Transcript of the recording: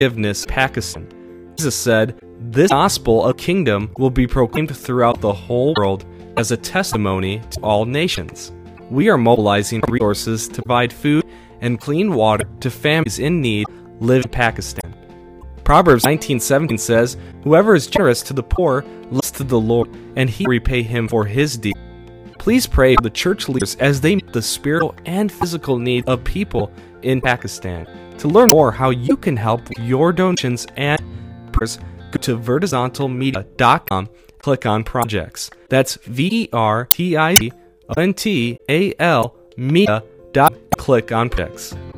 forgiveness in Pakistan. Jesus said, "This gospel of kingdom will be proclaimed throughout the whole world as a testimony to all nations." We are mobilizing resources to provide food and clean water to families in need living in Pakistan. Proverbs 19:17 says, "Whoever is generous to the poor lends to the Lord, and he will repay him for his deed." Please pray for the church leaders as they meet the spiritual and physical needs of people in Pakistan. To learn more how you can help with your donations and prayers, go to vertizontalmedia.com, click on projects. That's VERTIZONTAL media.com, click on projects.